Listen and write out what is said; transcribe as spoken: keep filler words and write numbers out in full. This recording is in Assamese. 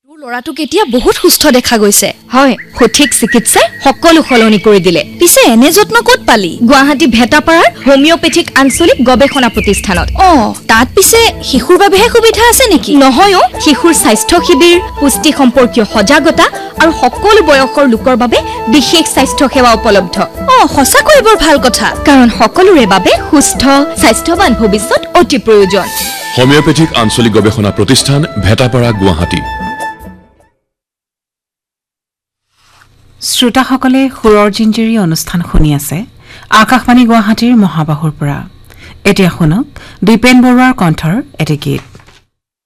তোৰ ল'ৰাটোক এতিয়া বহুত সুস্থ দেখা গৈছে হয় সঠিক চিকিৎসাই সকলো সলনি কৰি দিলে পিছে এনে যত্ন ক'ত পালি গুৱাহাটী ভেটাপাৰাৰ হোমিওপেথিক আঞ্চলিক গৱেষণা প্ৰতিষ্ঠানত অ তাত পিছে শিশুৰ বাবেহে সুবিধা আছে নেকি নহয় অ শিশুৰ স্বাস্থ্য শিবিৰ পুষ্টি সম্পৰ্কীয় সজাগতা আৰু সকলো বয়সৰ লোকৰ বাবে বিশেষ স্বাস্থ্য সেৱা উপলব্ধ অ সঁচাকৈ বৰ ভাল কথা কাৰণ সকলোৰে বাবে সুস্থ স্বাস্থ্যৱান ভৱিষ্যত অতি প্ৰয়োজন হোমিওপেথিক আঞ্চলিক গৱেষণা প্ৰতিষ্ঠান ভেটাপাৰা গুৱাহাটী শ্ৰোতাসকলে সুৰৰ জিঞ্জিৰী অনুষ্ঠান শুনি আছে আকাশবাণী গুৱাহাটীৰ মহাবাহুৰ পৰা এতিয়া শুনক দীপেন বৰুৱাৰ কণ্ঠৰ এটি গীত